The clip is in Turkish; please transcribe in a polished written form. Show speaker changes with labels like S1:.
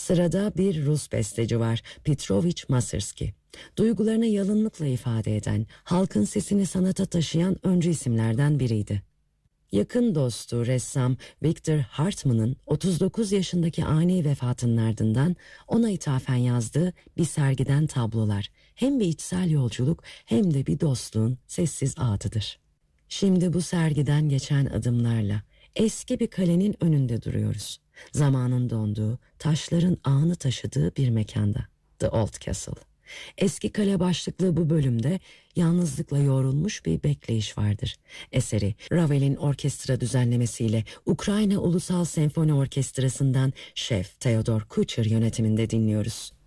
S1: Sırada bir Rus besteci var, Petrovich Maserski. Duygularını yalınlıkla ifade eden, halkın sesini sanata taşıyan öncü isimlerden biriydi. Yakın dostu ressam Victor Hartmann'ın 39 yaşındaki ani vefatının ardından ona ithafen yazdığı bir sergiden tablolar hem bir içsel yolculuk hem de bir dostluğun sessiz ağıtıdır. Şimdi bu sergiden geçen adımlarla eski bir kalenin önünde duruyoruz. Zamanın donduğu, taşların ağını taşıdığı bir mekanda. The Old Castle. Eski kale başlıklı bu bölümde yalnızlıkla yoğrulmuş bir bekleyiş vardır. Eseri Ravel'in orkestra düzenlemesiyle Ukrayna Ulusal Senfoni Orkestrası'ndan Şef Theodor Kucher yönetiminde dinliyoruz.